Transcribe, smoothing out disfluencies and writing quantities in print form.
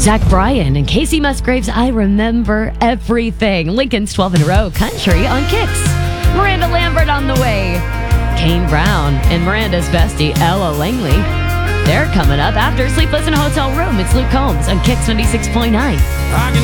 Zach Bryan and Casey Musgraves, I Remember Everything. Lincoln's 12 in a row country on Kicks. Miranda Lambert on the way. Kane Brown and Miranda's bestie, Ella Langley. They're coming up after Sleepless in a Hotel Room. It's Luke Combs on Kicks 96.9.